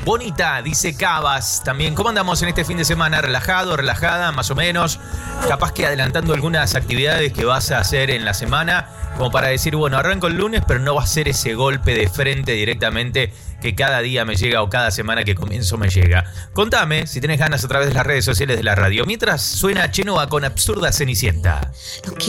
bonita, dice Cabas. También, ¿cómo andamos en este fin de semana? ¿Relajado, relajada, más o menos? Capaz que adelantando algunas actividades que vas a hacer en la semana, como para decir, bueno, arranco el lunes, pero no va a ser ese golpe de frente directamente que cada día me llega o cada semana que comienzo me llega. Contame si tenés ganas a través de las redes sociales de la radio. Mientras suena Chenoa con Absurda Cenicienta.